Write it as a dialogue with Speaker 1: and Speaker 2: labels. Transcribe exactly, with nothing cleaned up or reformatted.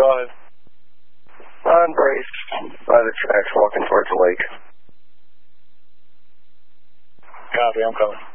Speaker 1: go ahead.
Speaker 2: On brace by the tracks walking towards the lake.
Speaker 1: Copy, I'm coming.